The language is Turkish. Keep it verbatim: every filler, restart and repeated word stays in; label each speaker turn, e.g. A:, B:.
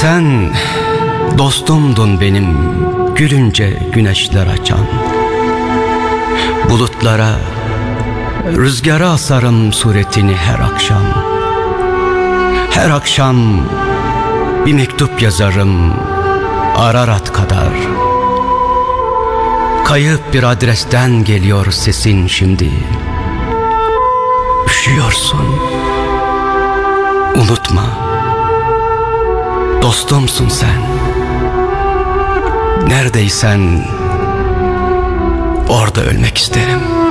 A: Sen dostumdun benim, gülünce güneşler açan. Bulutlara, rüzgara asarım suretini her akşam. Her akşam bir mektup yazarım Ararat kadar. Kayıp bir adresten geliyor sesin şimdi. Üşüyorsun, unutma, dostumsun sen. Neredeysen orada ölmek isterim.